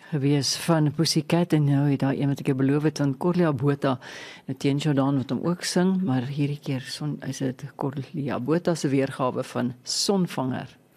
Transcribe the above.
gewees van Pussycat en nou het daar een wat ek jou beloof het van Corlia Botha teen Jordan wat hom ook sing, maar hierdie keer is dit Corlia Botha se weergawe van Sonvanger.